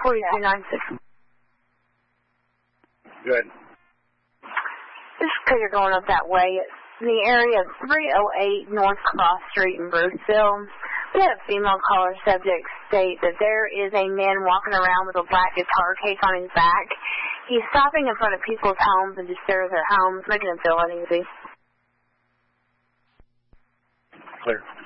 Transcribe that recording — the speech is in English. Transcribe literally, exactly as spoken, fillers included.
forty-two ninety-six. Good. This is because you're going up that way. It's the area of three oh eight North Cross Street in Bruceville. We had a female caller subject state that there is a man walking around with a black guitar case on his back. He's stopping in front of people's homes and disturbs their homes, making them feel uneasy. Clear.